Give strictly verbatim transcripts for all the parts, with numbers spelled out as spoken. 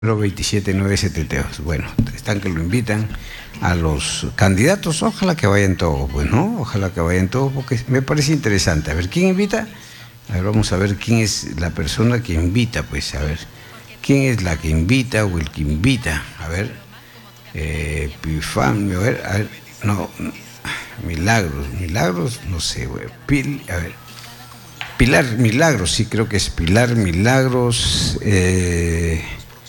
veintisiete nueve setenta y dos. Bueno, están que lo invitan a los candidatos, ojalá que vayan todos, pues, ¿no? Ojalá que vayan todos, porque me parece interesante. A ver, ¿quién invita? A ver, vamos a ver quién es la persona que invita, pues, a ver, ¿quién es la que invita o el que invita? A ver, eh, Pifam, a ver, a ver, no, Milagros, Milagros, no sé, güey, Pil, a ver, Pilar Milagros, sí, creo que es Pilar Milagros, eh...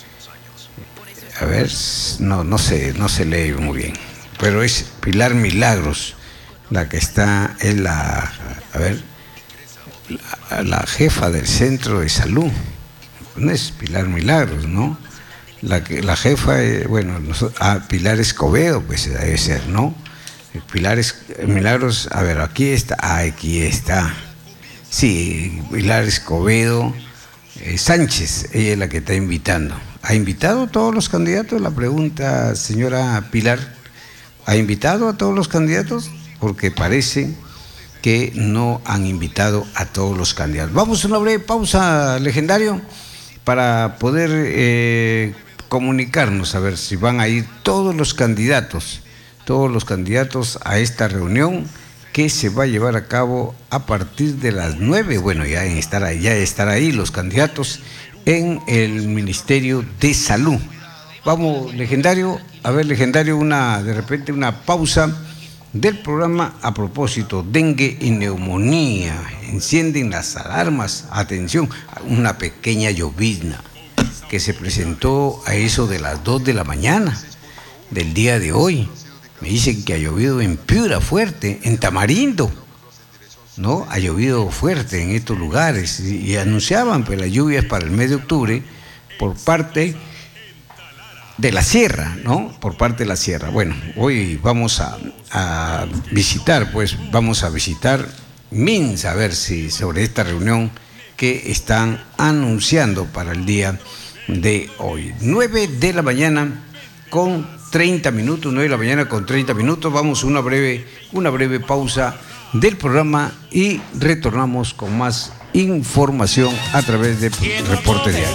A ver, no, no sé, no se lee muy bien, pero es Pilar Milagros, la que está, es la, a ver, la, la jefa del centro de salud, no es Pilar Milagros, ¿no? La, que, la jefa, eh, bueno, nosotros, ah, Pilar Escobedo, pues debe ser, ¿no? Pilar es, Milagros, a ver, aquí está, ah, aquí está, sí, Pilar Escobedo eh, Sánchez, ella es la que está invitando. ¿Ha invitado a todos los candidatos? La pregunta, señora Pilar, ¿ha invitado a todos los candidatos? Porque parece que no han invitado a todos los candidatos. Vamos a una breve pausa, Legendario, para poder eh, comunicarnos, a ver si van a ir todos los candidatos, todos los candidatos a esta reunión que se va a llevar a cabo a partir de las nueve. Bueno, ya estar ahí, ya estar ahí los candidatos en el Ministerio de Salud. Vamos, Legendario, a ver, Legendario, una de repente una pausa del programa a propósito, dengue y neumonía, encienden las alarmas, atención, una pequeña llovizna que se presentó a eso de las dos de la mañana del día de hoy. Me dicen que ha llovido en Piura fuerte, en Tamarindo, ¿no? Ha llovido fuerte en estos lugares y, y anunciaban pues las lluvias para el mes de octubre por parte de la sierra, ¿no? Por parte de la sierra. Bueno, hoy vamos a, a visitar, pues vamos a visitar Minsa, a ver si sobre esta reunión que están anunciando para el día de hoy. nueve de la mañana con treinta minutos, nueve de la mañana con treinta minutos. Vamos a una breve, una breve pausa del programa y retornamos con más información a través de Reporte Diario.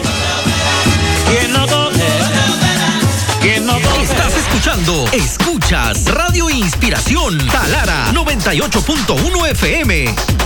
Estás escuchando, escuchas Radio Inspiración, Talara noventa y ocho punto uno F M.